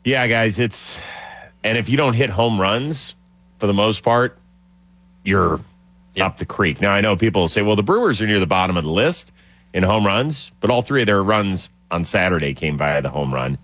Yeah, guys, and if you don't hit home runs for the most part, you're up the creek. Now, I know people will say, well, the Brewers are near the bottom of the list in home runs, but all three of their runs on Saturday came via the home run.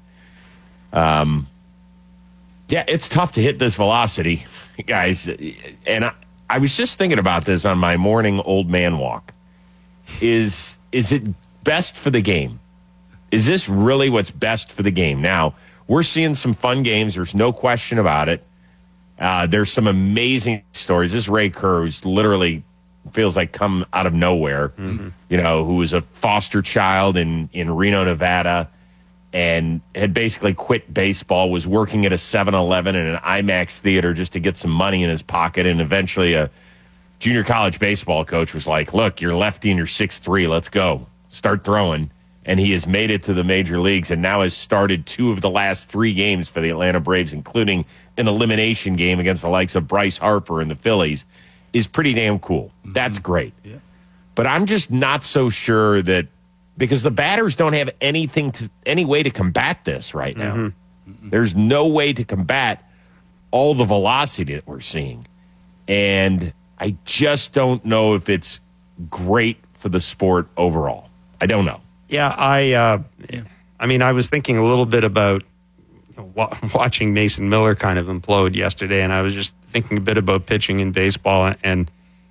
Yeah, it's tough to hit this velocity, guys. And I was just thinking about this on my morning old man walk. Is it best for the game? Is this really what's best for the game? Now, we're seeing some fun games. There's no question about it. There's some amazing stories. This Ray Kerr, who's literally feels like come out of nowhere, who was a foster child in Reno, Nevada, and had basically quit baseball, was working at a 7-Eleven and an IMAX theater just to get some money in his pocket, and eventually a junior college baseball coach was like, look, you're lefty and you're 6'3", let's go. Start throwing. And he has made it to the major leagues and now has started 2 of the last 3 games for the Atlanta Braves, including an elimination game against the likes of Bryce Harper and the Phillies, is pretty damn cool. Mm-hmm. That's great. Yeah. But I'm just not so sure that, because the batters don't have any way to combat this right now. Mm-hmm. There's no way to combat all the velocity that we're seeing. And I just don't know if it's great for the sport overall. I don't know. Yeah, I mean, I was thinking a little bit about watching Mason Miller kind of implode yesterday, and I was just thinking a bit about pitching in baseball. And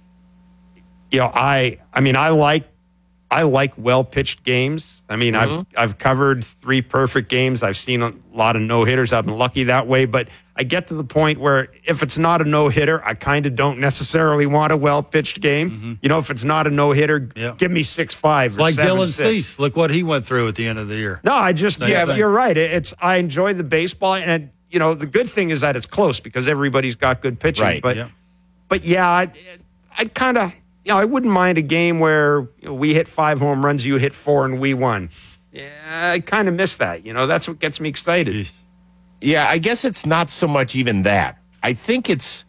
I like well pitched games. I mean, I've covered 3 perfect games. I've seen a lot of no hitters. I've been lucky that way, but I get to the point where if it's not a no hitter, I kind of don't necessarily want a well pitched game. Mm-hmm. If it's not a no hitter, give me 6-5 or like 7-6. Dylan Cease. Look what he went through at the end of the year. No, you're right. I enjoy the baseball, and the good thing is that it's close because everybody's got good pitching. Right. But I kind of. I wouldn't mind a game where we hit 5 home runs, you hit 4, and we won. Yeah, I kind of miss that. That's what gets me excited. Yeah, I guess it's not so much even that. I think it's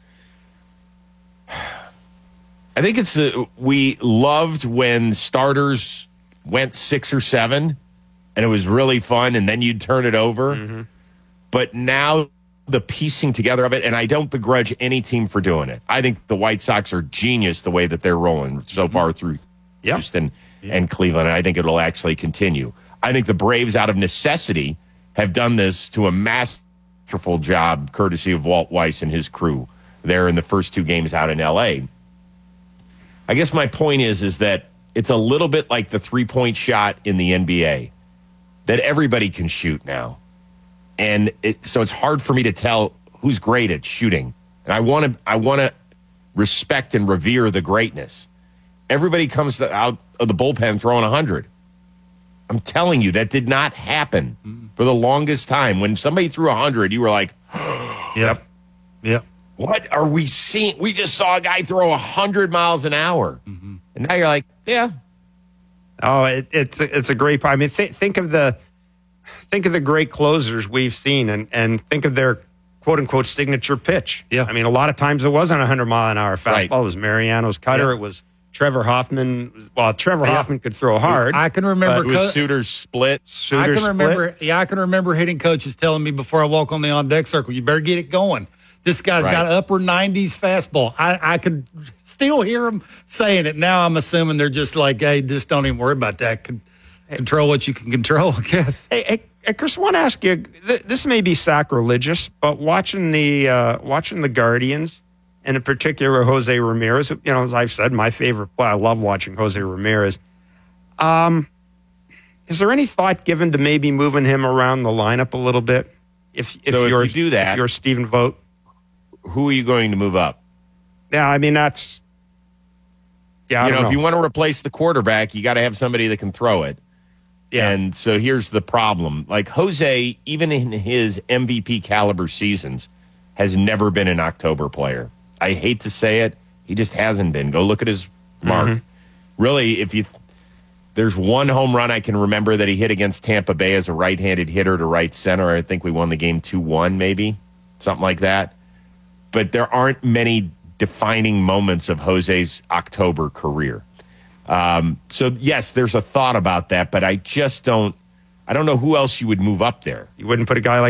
we loved when starters went 6 or 7, and it was really fun, and then you'd turn it over. Mm-hmm. But now the piecing together of it, and I don't begrudge any team for doing it. I think the White Sox are genius the way that they're rolling so far through Houston and Cleveland, and I think it'll actually continue. I think the Braves, out of necessity, have done this to a masterful job, courtesy of Walt Weiss and his crew there in the first 2 games out in L.A. I guess my point is that it's a little bit like the 3-point shot in the NBA, that everybody can shoot now. And so it's hard for me to tell who's great at shooting. And I want to respect and revere the greatness. Everybody comes out of the bullpen throwing 100. I'm telling you, that did not happen for the longest time. When somebody threw 100, you were like, Yep. What are we seeing? We just saw a guy throw 100 miles an hour. Mm-hmm. And now you're like, yeah. Oh, it's a great part. I mean, think of the great closers we've seen and think of their quote-unquote signature pitch. Yeah. I mean, a lot of times it wasn't a 100-mile-an-hour fastball. Right. It was Mariano's cutter. Yeah. It was Trevor Hoffman. Well, Trevor Hoffman could throw hard. I can remember. It was Suter's split. I can remember hitting coaches telling me before I walk on the on-deck circle, you better get it going. This guy's got upper 90s fastball. I can still hear him saying it. Now I'm assuming they're just like, hey, just don't even worry about that. Control what you can control, I guess. Hey, Chris, I want to ask you, this may be sacrilegious, but watching the Guardians, and in particular Jose Ramirez, as I've said, my favorite player. I love watching Jose Ramirez. Is there any thought given to maybe moving him around the lineup a little bit? If you do that, if you're Stephen Vogt, who are you going to move up? Yeah, I mean that's. Yeah, if you want to replace the quarterback, you got to have somebody that can throw it. Yeah. And so here's the problem. Like Jose, even in his MVP caliber seasons, has never been an October player. I hate to say it. He just hasn't been. Go look at his mark. Mm-hmm. Really, there's one home run I can remember that he hit against Tampa Bay as a right-handed hitter to right center. I think we won the game 2-1 maybe, something like that. But there aren't many defining moments of Jose's October career. So, yes, there's a thought about that, but I don't know who else you would move up there. You wouldn't put a guy like